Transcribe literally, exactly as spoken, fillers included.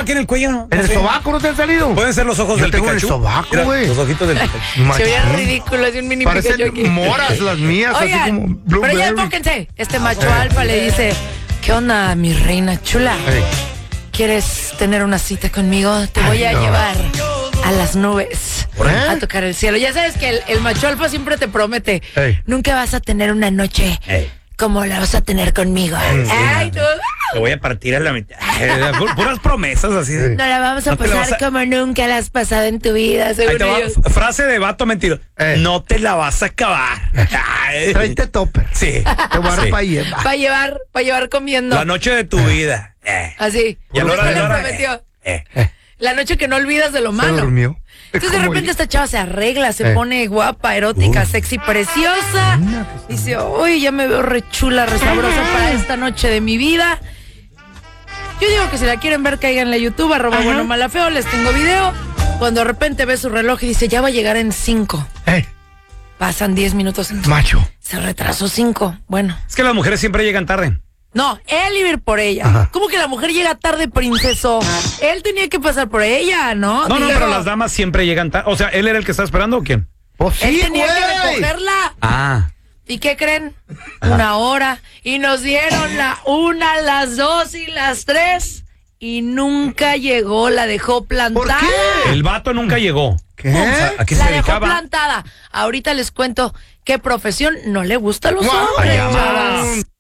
aquí en el cuello, ¿no? ¿En No el sé. sobaco no te han salido? Pueden ser los ojos Yo del tengo Pikachu. el sobaco, Mira, güey. los ojitos del Pikachu. Se veía Machín. ridículo, así un mini Pikachu aquí. Parecen moras las mías, Oigan, así como pero ya blueberry. enfóquense. Este macho alfa le dice, ¿qué onda, mi reina chula? Ey. ¿Quieres tener una cita conmigo? Te voy a Ay, no. llevar a las nubes, ¿Por qué? a tocar el cielo. Ya sabes que el, el macho alfa siempre te promete, Ey. nunca vas a tener una noche Ey. como la vas a tener conmigo. Ay, tú, Te voy a partir a la mitad. Eh, pu- Puras promesas así. de- no la vamos a No te la pasar vas a- como nunca la has pasado en tu vida, Ahí según te va, ellos. f- frase de vato mentiroso. Eh. No te la vas a acabar. Ay. Tráete topper. Sí. Te voy a dar Sí. para llevar. Para llevar, para llevar comiendo. La noche de tu vida. Eh. Así. Y a la hora de ¿Qué la le hora, prometió? eh, eh. La noche que no olvidas de lo Se malo. durmió. Entonces de Como repente el- esta chava se arregla, se Eh. pone guapa, erótica, sexy, preciosa. Dice, uy, ya me veo re chula, re sabrosa para esta noche de mi vida. Yo digo que si la quieren ver, caigan en la YouTube, arroba bueno mala feo, les tengo video. Cuando de repente ve su reloj y dice, ya va a llegar en cinco. Eh, Pasan diez minutos. macho. Se retrasó cinco. Bueno. Es que las mujeres siempre llegan tarde. No, él iba a ir por ella. Ajá. ¿Cómo que la mujer llega tarde, princeso? Él tenía que pasar por ella, ¿no? No, no, Digo, pero las damas siempre llegan tarde. O sea, ¿él era el que estaba esperando o quién? Pues Él sí, tenía que güey. recogerla. Ah. ¿Y qué creen? Una hora. Y nos dieron la una, las dos y las tres. Y nunca llegó, la dejó plantada. ¿Por qué? El vato nunca llegó. ¿Qué? O sea, ¿a qué se La dejó dedicaba? plantada. Ahorita les cuento qué profesión no le gusta a los Guau, hombres, ay, chavas.